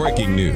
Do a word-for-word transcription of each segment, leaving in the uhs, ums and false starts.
Breaking news.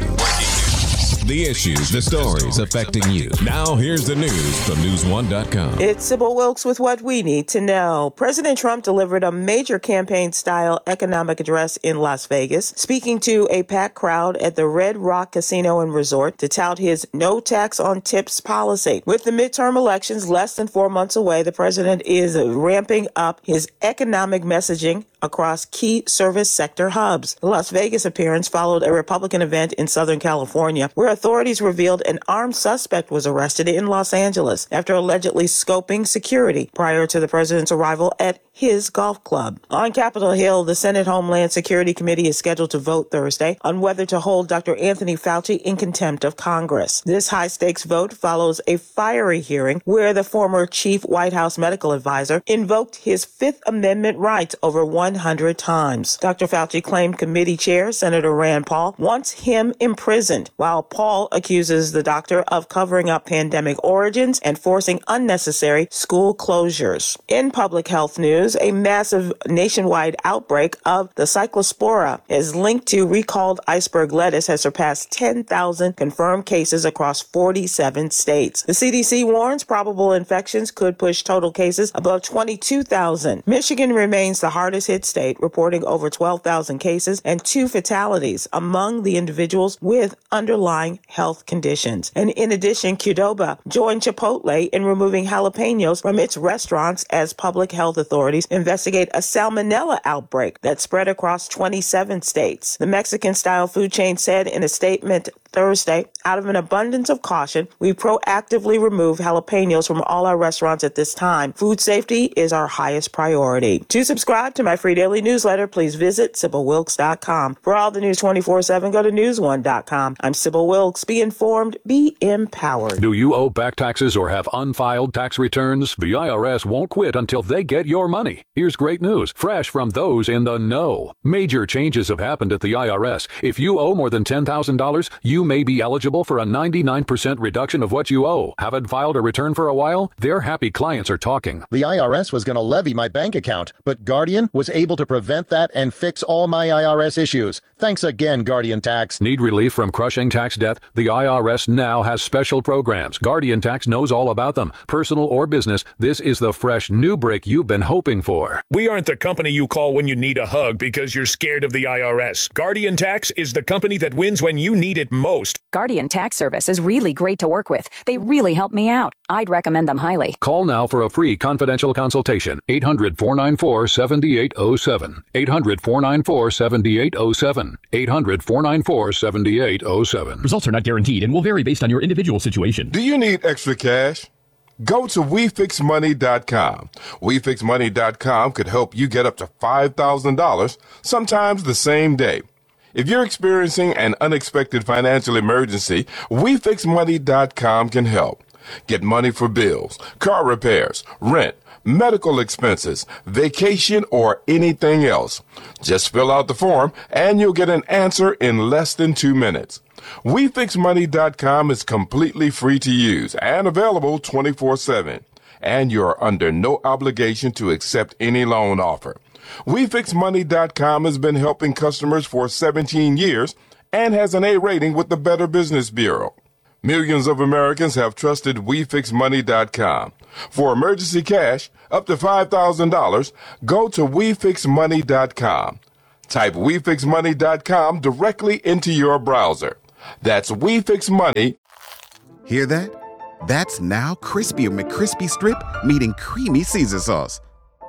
The issues, the stories affecting you. Now, here's the news from news one dot com. It's Sybil Wilkes with what we need to know. President Trump delivered a major campaign-style economic address in Las Vegas, speaking to a packed crowd at the Red Rock Casino and Resort to tout his no tax on tips policy. With the midterm elections less than four months away, the president is ramping up his economic messaging across key service sector hubs. The Las Vegas appearance followed a Republican event in Southern California where authorities revealed an armed suspect was arrested in Los Angeles after allegedly scoping security prior to the president's arrival at his golf club. On Capitol Hill, the Senate Homeland Security Committee is scheduled to vote Thursday on whether to hold Doctor Anthony Fauci in contempt of Congress. This high-stakes vote follows a fiery hearing where the former chief White House medical advisor invoked his Fifth Amendment rights over one hundred times. Doctor Fauci claimed committee chair Senator Rand Paul wants him imprisoned, while Paul accuses the doctor of covering up pandemic origins and forcing unnecessary school closures. In public health news, a massive nationwide outbreak of the cyclospora is linked to recalled iceberg lettuce has surpassed ten thousand confirmed cases across forty-seven states. The C D C warns probable infections could push total cases above twenty-two thousand. Michigan remains the hardest hit state, reporting over twelve thousand cases and two fatalities among the individuals with underlying health conditions. And in addition, Qdoba joined Chipotle in removing jalapenos from its restaurants as public health authorities investigate a salmonella outbreak that spread across twenty-seven states. The Mexican-style food chain said in a statement Thursday, out of an abundance of caution, we proactively remove jalapenos from all our restaurants at this time. Food safety is our highest priority. To subscribe to my free daily newsletter, please visit Sybil Wilkes dot com. For all the news twenty-four seven, go to news one dot com. I'm Sybil Wilkes. Be informed, be empowered. Do you owe back taxes or have unfiled tax returns? The I R S won't quit until they get your money. Here's great news, fresh from those in the know. Major changes have happened at the I R S. If you owe more than ten thousand dollars, you may be eligible for a ninety-nine percent reduction of what you owe. Haven't filed a return for a while? Their happy clients are talking. The I R S was going to levy my bank account, but Guardian was able to prevent that and fix all my I R S issues. Thanks again, Guardian Tax. Need relief from crushing tax debt? The I R S now has special programs. Guardian Tax knows all about them. Personal or business, this is the fresh new break you've been hoping for. We aren't the company you call when you need a hug because you're scared of the I R S. Guardian Tax is the company that wins when you need it most. Guardian Tax Service is really great to work with. They really help me out. I'd recommend them highly. Call now for a free confidential consultation. eight hundred, four nine four, seven eight zero seven. eight hundred, four nine four, seven eight zero seven. eight hundred, four nine four, seven eight zero seven. Results are not guaranteed and will vary based on your individual situation. Do you need extra cash? Go to we fix money dot com. we fix money dot com could help you get up to five thousand dollars, sometimes the same day. If you're experiencing an unexpected financial emergency, we fix money dot com can help. Get money for bills, car repairs, rent, medical expenses, vacation, or anything else. Just fill out the form and you'll get an answer in less than two minutes. we fix money dot com is completely free to use and available twenty-four seven. And you're under no obligation to accept any loan offer. we fix money dot com has been helping customers for seventeen years and has an A rating with the Better Business Bureau. Millions of Americans have trusted we fix money dot com. For emergency cash, up to five thousand dollars, go to we fix money dot com. Type we fix money dot com directly into your browser. That's WeFixMoney. Hear that? That's now Crispy McCrispy Strip meeting Creamy Caesar Sauce.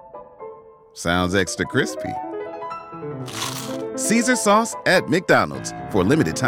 Sounds extra crispy. Caesar Sauce at McDonald's for a limited time.